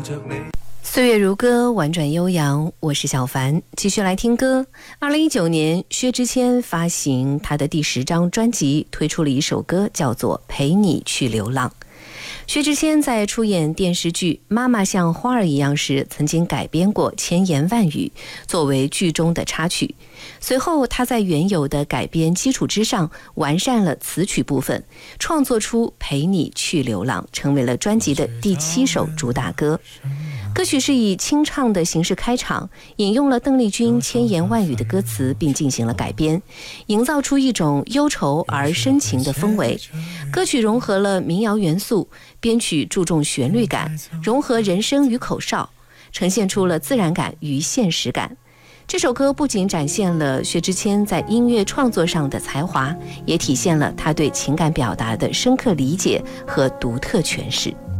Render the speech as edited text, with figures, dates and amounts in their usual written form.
岁月如歌，婉转悠扬，我是小凡，继续来听歌。2019年，薛之谦发行他的第10张专辑，推出了一首歌，叫做《陪你去流浪》。薛之谦在出演电视剧《妈妈像花儿一样》时，曾经改编过千言万语作为剧中的插曲。随后他在原有的改编基础之上完善了词曲部分，创作出《陪你去流浪》，成为了专辑的第7首主打歌。歌曲是以清唱的形式开场，引用了邓丽君千言万语的歌词，并进行了改编，营造出一种忧愁而深情的氛围。歌曲融合了民谣元素，编曲注重旋律感，融合人声与口哨，呈现出了自然感与现实感。这首歌不仅展现了薛之谦在音乐创作上的才华，也体现了他对情感表达的深刻理解和独特诠释。